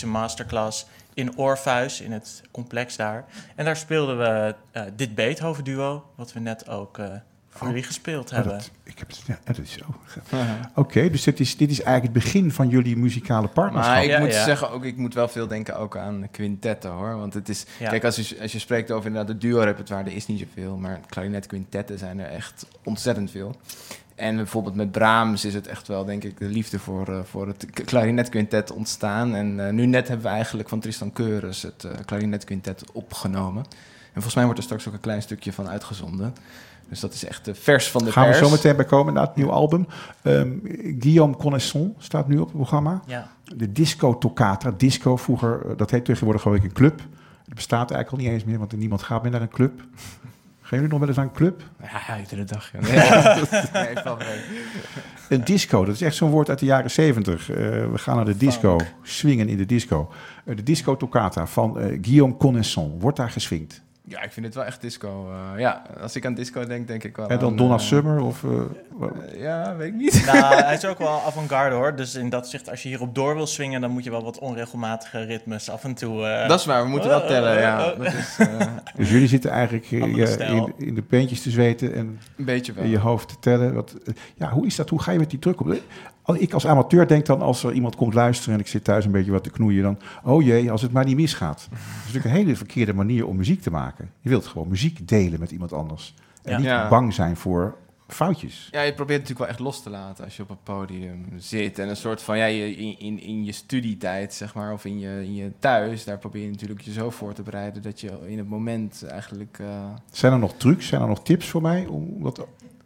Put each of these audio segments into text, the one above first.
akoestische masterclass in Orpheus, in het complex daar. En daar speelden we dit Beethoven-duo, wat we net ook voor jullie gespeeld hebben. Dat is zo. Oké, dus dit is eigenlijk het begin van jullie muzikale partnerschap. Maar ik moet zeggen, ook, ik moet wel veel denken ook aan quintetten, hoor. Want het is... Ja. Kijk, als je spreekt over inderdaad de duo-repertoire, er is niet zoveel. Maar klarinetquintetten zijn er echt ontzettend veel. En bijvoorbeeld met Brahms is het echt wel, denk ik, de liefde voor het klarinetquintet ontstaan. En nu net hebben we eigenlijk van Tristan Keurens het klarinetquintet opgenomen. En volgens mij wordt er straks ook een klein stukje van uitgezonden. Dus dat is echt vers van de Gaan pers. we zo meteen bij komen naar het nieuwe album. Guillaume Connaisson staat nu op het programma. Ja. De Disco Toccata. Disco vroeger, dat heet tegenwoordig geloof ik een club. Dat bestaat eigenlijk al niet eens meer, want niemand gaat meer naar een club. Gaan jullie nog wel eens aan een club? Ja, iedere dag. Ja. Nee, een disco, dat is echt zo'n woord uit de jaren 70. We gaan naar de disco, swingen in de disco. De Disco Toccata van Guillaume Connaisson. Wordt daar geswingd? Ja, ik vind het wel echt disco. Ja, als ik aan disco denk ik wel en dan aan, Donna Summer? Of, ja, weet ik niet. Nou, hij is ook wel avant-garde, hoor. Dus in dat zicht, als je hierop door wil swingen, dan moet je wel wat onregelmatige ritmes af en toe... Dat is waar, we moeten wel tellen, ja. Dat is, dus jullie zitten eigenlijk in de peentjes te zweten en een beetje wel. In je hoofd te tellen. Hoe is dat? Hoe ga je met die druk op? Ik als amateur denk dan, als er iemand komt luisteren en ik zit thuis een beetje wat te knoeien, dan, oh jee, als het maar niet misgaat. Dat is natuurlijk een hele verkeerde manier om muziek te maken. Je wilt gewoon muziek delen met iemand anders. En niet bang zijn voor foutjes. Ja, je probeert natuurlijk wel echt los te laten als je op een podium zit. En een soort van, in je studietijd, zeg maar, of in je thuis, daar probeer je natuurlijk je zo voor te bereiden dat je in het moment eigenlijk... Zijn er nog trucs, zijn er nog tips voor mij om dat...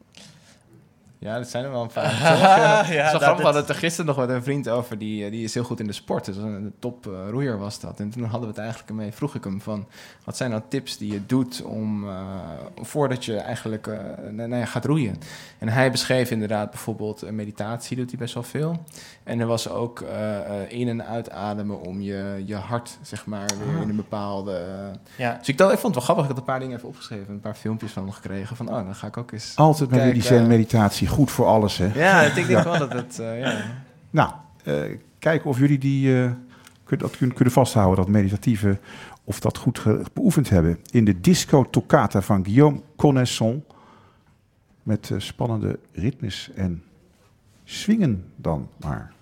Ja, dat zijn er wel een paar. Zo grappig, we hadden het er gisteren nog met een vriend over, die is heel goed in de sport. Dus een top roeier was dat. En toen hadden we het eigenlijk ermee, vroeg ik hem van, wat zijn nou tips die je doet om, voordat je eigenlijk gaat roeien? En hij beschreef inderdaad bijvoorbeeld meditatie, doet hij best wel veel. En er was ook in- en uitademen om je hart, zeg maar, weer in een bepaalde... Dus ik vond het wel grappig, ik had een paar dingen even opgeschreven, een paar filmpjes van hem gekregen, van dan ga ik ook eens altijd met die zen-meditatie, goed voor alles, hè? Ja, ik denk wel dat het... Nou, kijken of jullie dat kunnen vasthouden, dat meditatieve, of dat goed beoefend hebben. In de Disco Toccata van Guillaume Connaisson, met spannende ritmes en swingen dan maar.